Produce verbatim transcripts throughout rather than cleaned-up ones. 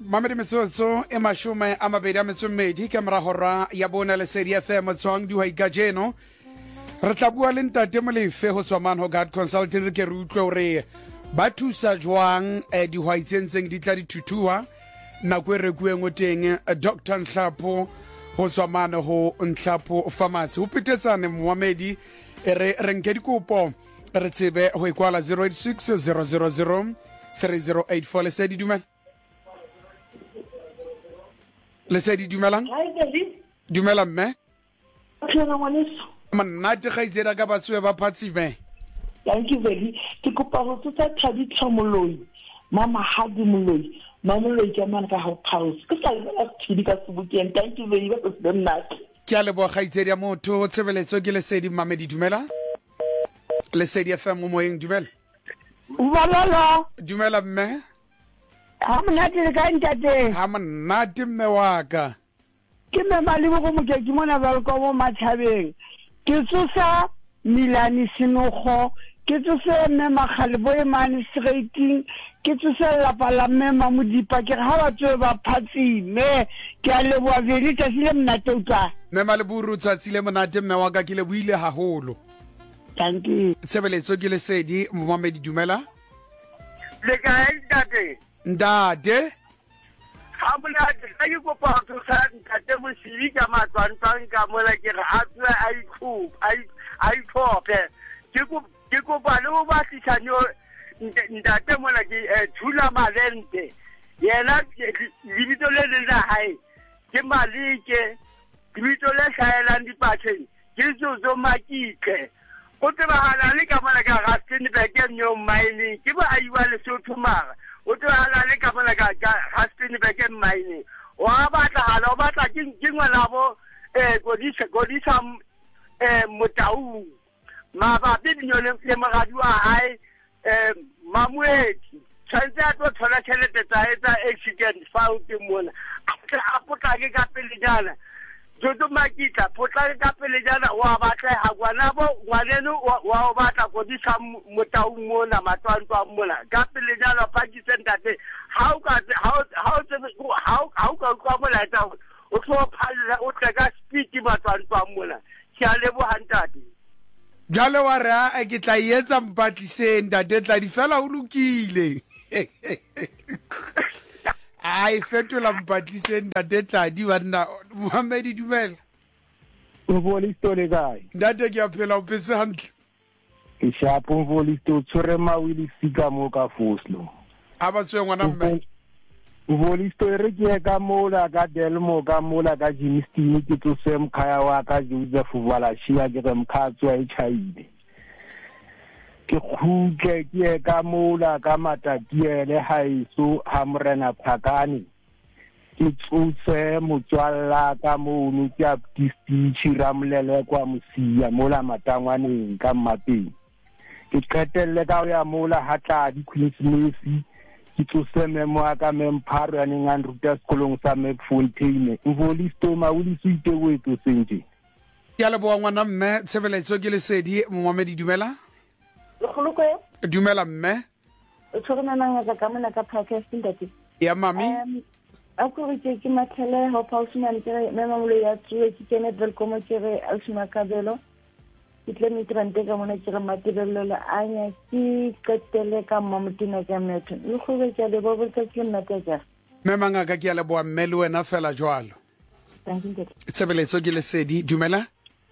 Mamedi metsotso e mashume a mabedi a metso mmedi ka moragora ya bona le sedi F M tswang dihwai ka jeno re tla bua le ntate Molefe go tswa Manho Guard Consulting re ke re utlwe gore ba thusa jwang eh, dihwai tse ntseng di tla di thuthua nako e re kueng o teng Doctor Nhlapo go tswa Manho ho Nhlapo Pharmacy o petetsane Mohamedi e re re nke dikopo re tsebe ho ikwala zero eight six zero zero zero three zero eight four le sedi dumela le sedi dumelang dumela mme Tshwana ngwaneso mannate ga itsera ka batswe ba phatsime thank you very ke kopa go tsotsa Thabi Tlhomoloi mama Hadi Moloi mama Moloi ke mana ka house ke sa le tshidi ka Sebokeng thank you very much for that ke a leboga ga itsera motho tshebeletso ke le sedi Mamedi dumela le sedi F M mo eng dumela Valala dumela mme ha monate le ka ntate ha monate mme wa ka ke me mali go mo ke mona ba go mo mathabeng ke tsosa Milani Sinogo ke tsosa me magalebo e mane straighteng ke tsosa la pala me Mamodipa ke ha ba tswe ba phatsime ke a leboa veli tsa sile monate utla me maleburu tsatsile monate mme wa ka ke le buile haholo thank you tshebeletso ke le sedi Mamedi dumela le ka ntate ndade ha mona ga ke kopa go tsa ntate mo siri ka matswantwang ka mola ke re a tswe a ikhup a ikhope ke go ke kopa le go ba tsanyo ntate mola ke thula malente yena libito le le la hae ke malike libito le shaelang dipatsheng ke zo makike o tebagala le ka mola ka ga Steenberg nyo mining ke ba aiwa le Sotho mara o tebagala le ka mola ka ga Steenberg mining wa batla hala o batla ke ngwanabo eh godisa godisa eh Motau mabapi dinyone le magadi wa hae eh Mamueti tshantse a tlo thola tšhelete tsa etsa accident fa o te mona a potla ke ka pele jana Jodo makita potla ka pele jana wa batla ha gwanabo ngwaneno wa o batla go di sa Motau mona matwantwa mona ka pele jana pa ke sentate how ka how how how how ka kwa mola tsa o tlo phalla o tla speed matwantwa mona ke a lebo hantate jale wa ra a ke tla etsa mpatliseng ntate tla di fela o lokile ai fetola mpatliseng ntate tla di bana Mohamedi dumela o voli story guy ntate ke a phela o petse hantle ke shapo voli sto tsore mawili sika mo ka foslo aba tswe ngwana mme o voli story ke ka mola ka Delmo ka mola ka Jimmy Stini ke tsose mkhaya wa ka Joseph Vala shia ke re mkhatswa e chaile ke khutle ke ka mola ka Matatiele haiso hamrena phakani ke tsose motswalla ka mono ke aptisti chiramlele kwa mosia mola matangwaneng ka mapeng ke qetelle ka ya mola hatla di Christmas ke tsose memo ka mempharo ya neng ruta sekolong sa Macfontaine mvoli stoma o di suite wetso sentse ke a leboa ngwana mme tshebeletso ke le sedi Mohamedi dumela Lekgoloko dumela mme o tshogana nga ka mona ka podcast ndati ya mami um a go re ke matlhele ho pausina ke me mamolo ya tswe ke kene welcome ke re Alshima Kabelo ke tle mi trante ka mona ke re matirelo la anya ke ketele ka mamutina ka metho le go be ke le bo botsa ke nna tsa me mangaka ke a leboa mme le wena fela jwalo thank you tshebeletso ke le sedi dumela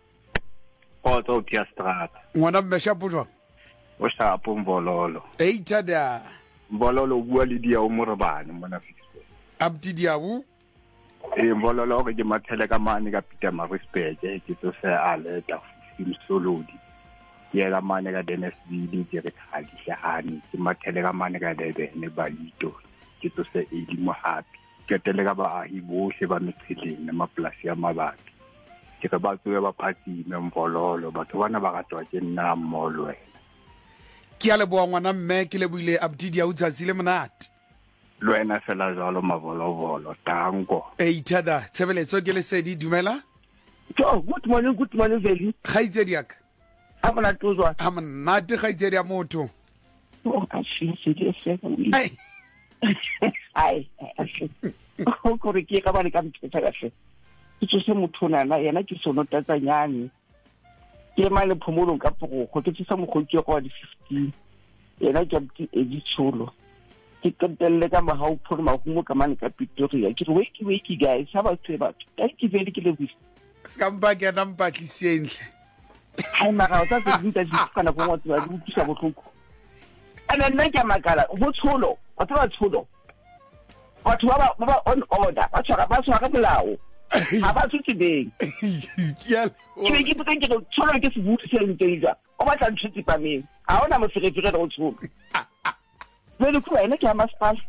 o tso ke strata ngwana mme shaputwa o sa pombololo ei tada bololo bua le dia o morebane mona fixwe abdi diawu e bololo ke mathele ka mane ka Peter Maritzburg ke tso se aleta sim solodi ke la mane ka Dennis Vili ke re khadi shahani ke mathele ka mane ka debe ne balito ke tso se e di mo happy ke tele ka ba hi bohle ba metseleng na maplasi ya mabapi ke ka ba tswe ba phatsi me mbololo batho bana ba gatwa ke nna mmolo ke a leboa ngwana mme ke le buile abdi dia utsatsi le monate lo ena fela jalo mavolobolo tango e ithada tshebeletso ke le sedi dumela to good morning good morning veli ga itsedi aka a bona tozwa a monate ga itsedi ya motho o a shi se ke se ai ai o kore ke ka bana ka mpheta kahle ke tsose motho nana yena ke sono tatsanyane ke male phomolong ka pogo ke tsose mogotsi go wa di fifteen yena ke mti editsholo ke kentelle ka mahau pholo mahumo ka mane ka Pretoria ke re wake wake guys ha ba tswe batho ka ke vele ke le bus Skamba ke na mpatlisenhle. Hai mara o tsa tsinta di kana go motho ba di tsa botlhoko. Ana nna ke makala go tsholo, o tsa tsholo. Batho ba ba on order, ba tshwara ba tshwara molao. Ha ba tsutse beng. Ke ke ke poteng ke tsholo ke se butse se ntseja. O ba tla ntshitse pa me. Ha ona mo serefere go tsholo. Vele ku ena ke a masipala.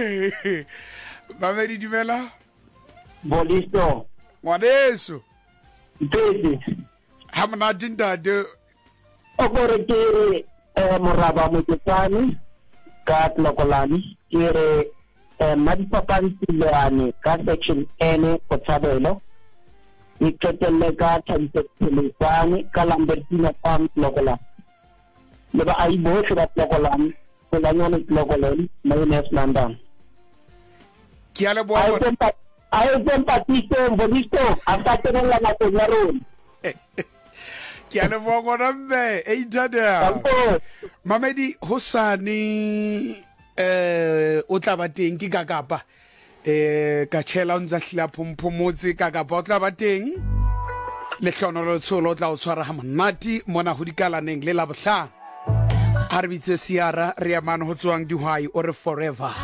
Ba me di dimela? Bolisto. Ngwaneso. Pedi. Ha mona dintate. O gore ke eh moraba motsetsane ka tlokolane ke re eh madipapantsilane ka section N go tshabelo e ketelle ka tshwantsheletsane ka Lambertina Farm tlokolane le ba ai bo se ba tlokolane go la nyane tlokolane mo Nes London ke a le bona a e empatise bolisto a ka tenela la tona rona ke a le bona mme e itada Mamedi hosane eh o tla ba teng ke ka kapa eh ka tshela ntsa hla phomphomotse ka kapa o tla ba teng le hlonolo tsholo o tla o tshwara ha monati mona ho dikalaneng le la bohlang a re bitse Siara re ya mane ho tswang dihwai o re forever